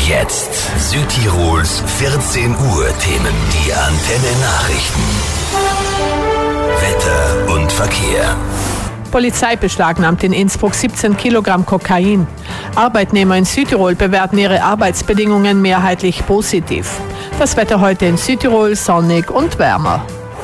Jetzt Südtirols 14 Uhr Themen. Die Antenne Nachrichten. Wetter und Verkehr. Polizei beschlagnahmt in Innsbruck 17 Kilogramm Kokain. Arbeitnehmer in Südtirol bewerten ihre Arbeitsbedingungen mehrheitlich positiv. Das Wetter heute in Südtirol sonnig und wärmer.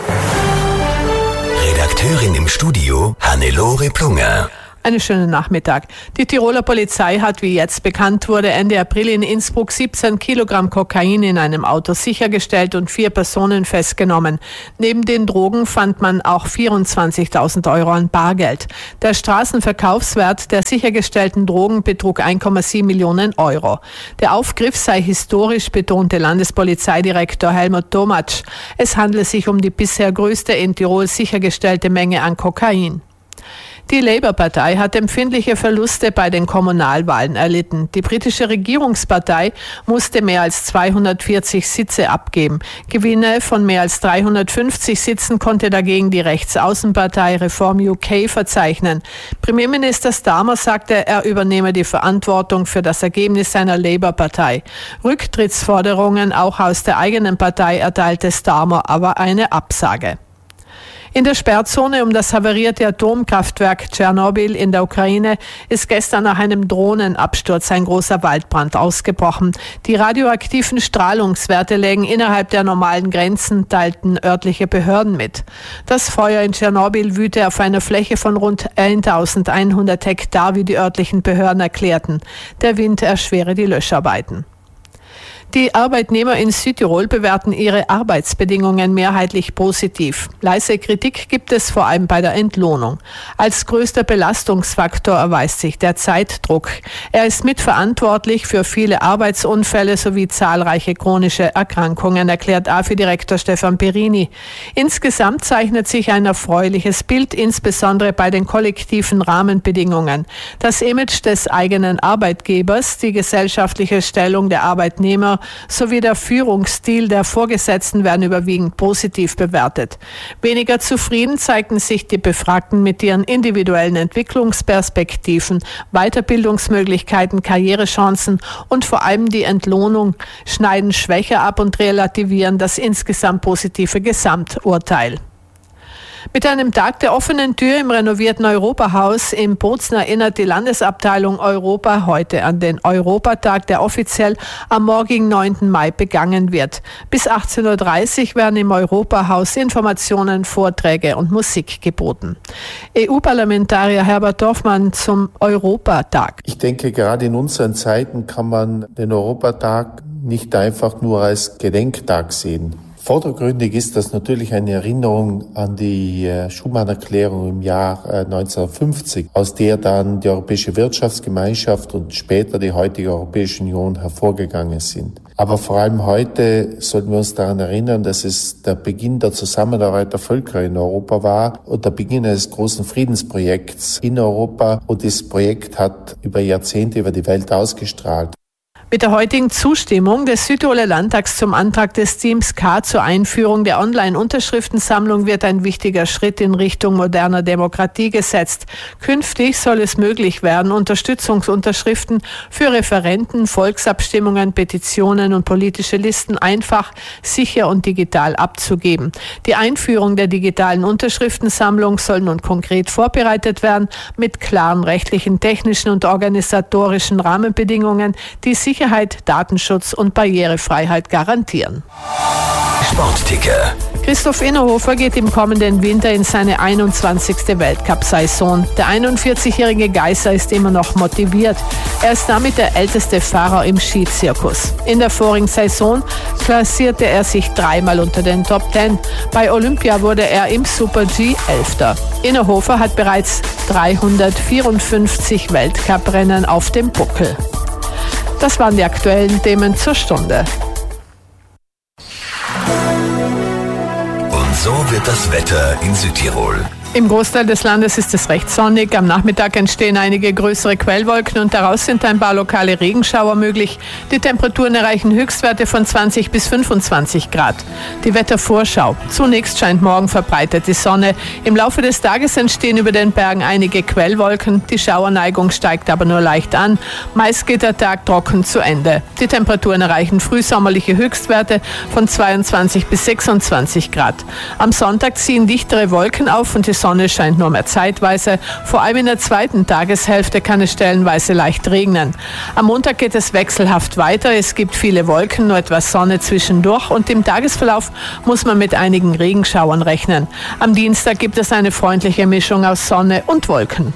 Redakteurin im Studio Hannelore Plunger. Einen schönen Nachmittag. Die Tiroler Polizei hat, wie jetzt bekannt wurde, Ende April in Innsbruck 17 Kilogramm Kokain in einem Auto sichergestellt und 4 Personen festgenommen. Neben den Drogen fand man auch 24.000 Euro an Bargeld. Der Straßenverkaufswert der sichergestellten Drogen betrug 1,7 Millionen Euro. Der Aufgriff sei historisch, betonte Landespolizeidirektor Helmut Tomatsch. Es handle sich um die bisher größte in Tirol sichergestellte Menge an Kokain. Die Labour-Partei hat empfindliche Verluste bei den Kommunalwahlen erlitten. Die britische Regierungspartei musste mehr als 240 Sitze abgeben. Gewinne von mehr als 350 Sitzen konnte dagegen die Rechtsaußenpartei Reform UK verzeichnen. Premierminister Starmer sagte, er übernehme die Verantwortung für das Ergebnis seiner Labour-Partei. Rücktrittsforderungen auch aus der eigenen Partei erteilte Starmer aber eine Absage. In der Sperrzone um das havarierte Atomkraftwerk Tschernobyl in der Ukraine ist gestern nach einem Drohnenabsturz ein großer Waldbrand ausgebrochen. Die radioaktiven Strahlungswerte lägen innerhalb der normalen Grenzen, teilten örtliche Behörden mit. Das Feuer in Tschernobyl wüte auf einer Fläche von rund 1100 Hektar, wie die örtlichen Behörden erklärten. Der Wind erschwere die Löscharbeiten. Die Arbeitnehmer in Südtirol bewerten ihre Arbeitsbedingungen mehrheitlich positiv. Leise Kritik gibt es vor allem bei der Entlohnung. Als größter Belastungsfaktor erweist sich der Zeitdruck. Er ist mitverantwortlich für viele Arbeitsunfälle sowie zahlreiche chronische Erkrankungen, erklärt AFI-Direktor Stefan Perini. Insgesamt zeichnet sich ein erfreuliches Bild, insbesondere bei den kollektiven Rahmenbedingungen. Das Image des eigenen Arbeitgebers, die gesellschaftliche Stellung der Arbeitnehmer sowie der Führungsstil der Vorgesetzten werden überwiegend positiv bewertet. Weniger zufrieden zeigten sich die Befragten mit ihren individuellen Entwicklungsperspektiven, Weiterbildungsmöglichkeiten, Karrierechancen und vor allem die Entlohnung schneiden schwächer ab und relativieren das insgesamt positive Gesamturteil. Mit einem Tag der offenen Tür im renovierten Europahaus in Bozen erinnert die Landesabteilung Europa heute an den Europatag, der offiziell am morgigen 9. Mai begangen wird. Bis 18.30 Uhr werden im Europahaus Informationen, Vorträge und Musik geboten. EU-Parlamentarier Herbert Dorfmann zum Europatag. Ich denke, gerade in unseren Zeiten kann man den Europatag nicht einfach nur als Gedenktag sehen. Vordergründig ist das natürlich eine Erinnerung an die Schuman-Erklärung im Jahr 1950, aus der dann die Europäische Wirtschaftsgemeinschaft und später die heutige Europäische Union hervorgegangen sind. Aber vor allem heute sollten wir uns daran erinnern, dass es der Beginn der Zusammenarbeit der Völker in Europa war und der Beginn eines großen Friedensprojekts in Europa. Und dieses Projekt hat über Jahrzehnte über die Welt ausgestrahlt. Mit der heutigen Zustimmung des Südtiroler Landtags zum Antrag des Teams K zur Einführung der Online-Unterschriftensammlung wird ein wichtiger Schritt in Richtung moderner Demokratie gesetzt. Künftig soll es möglich werden, Unterstützungsunterschriften für Referenden, Volksabstimmungen, Petitionen und politische Listen einfach, sicher und digital abzugeben. Die Einführung der digitalen Unterschriftensammlung soll nun konkret vorbereitet werden mit klaren rechtlichen, technischen und organisatorischen Rahmenbedingungen, die Sicherheit, Datenschutz und Barrierefreiheit garantieren. Sportticker. Christoph Innerhofer geht im kommenden Winter in seine 21. Weltcup-Saison. Der 41-jährige Geißer ist immer noch motiviert. Er ist damit der älteste Fahrer im Skizirkus. In der vorigen Saison klassierte er sich 3-mal unter den Top 10. Bei Olympia wurde er im Super-G 11. Innerhofer hat bereits 354 Weltcuprennen auf dem Buckel. Das waren die aktuellen Themen zur Stunde. Und so wird das Wetter in Südtirol. Im Großteil des Landes ist es recht sonnig. Am Nachmittag entstehen einige größere Quellwolken und daraus sind ein paar lokale Regenschauer möglich. Die Temperaturen erreichen Höchstwerte von 20 bis 25 Grad. Die Wettervorschau. Zunächst scheint morgen verbreitet die Sonne. Im Laufe des Tages entstehen über den Bergen einige Quellwolken. Die Schauerneigung steigt aber nur leicht an. Meist geht der Tag trocken zu Ende. Die Temperaturen erreichen frühsommerliche Höchstwerte von 22 bis 26 Grad. Am Sonntag ziehen dichtere Wolken auf und die Sonne scheint nur mehr zeitweise. Vor allem in der zweiten Tageshälfte kann es stellenweise leicht regnen. Am Montag geht es wechselhaft weiter. Es gibt viele Wolken, nur etwas Sonne zwischendurch und im Tagesverlauf muss man mit einigen Regenschauern rechnen. Am Dienstag gibt es eine freundliche Mischung aus Sonne und Wolken.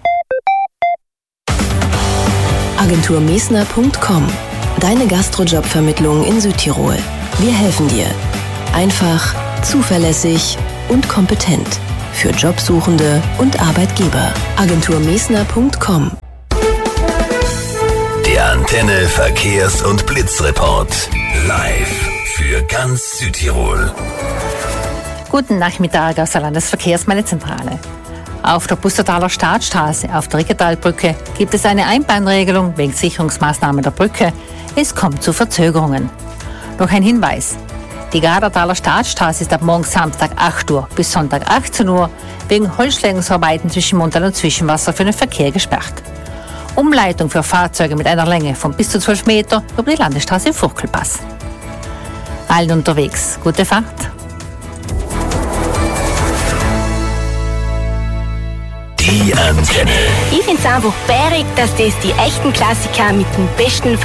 Agenturmesner.com. Deine Gastrojobvermittlung in Südtirol. Wir helfen dir. Einfach, zuverlässig und kompetent. Für Jobsuchende und Arbeitgeber. Agenturmesner.com. Der Antenne Verkehrs- und Blitzreport. Live für ganz Südtirol. Guten Nachmittag aus der Landesverkehrsmeldezentrale. Auf der Pustertaler Staatsstraße auf der Rickertalbrücke gibt es eine Einbahnregelung wegen Sicherungsmaßnahmen der Brücke. Es kommt zu Verzögerungen. Noch ein Hinweis. Die Gardertaler Staatsstraße ist ab morgen Samstag 8 Uhr bis Sonntag 18 Uhr wegen Holzschlägungsarbeiten zwischen Montal und Zwischenwasser für den Verkehr gesperrt. Umleitung für Fahrzeuge mit einer Länge von bis zu 12 Meter über die Landesstraße Furckelpass. Allen unterwegs, gute Fahrt! Die Antenne. Ich finde es einfach bärig, dass das die echten Klassiker mit dem besten